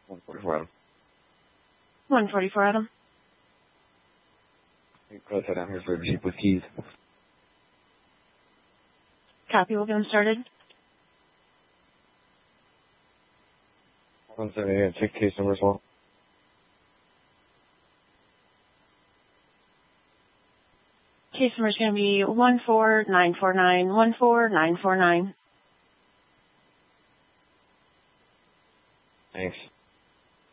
144 Adam. 144 Adam. Go ahead, I'm here for a Jeep with keys. Copy, we'll get them started. 178, check case number as well. Case number is going to be 14949, 14949. Thanks.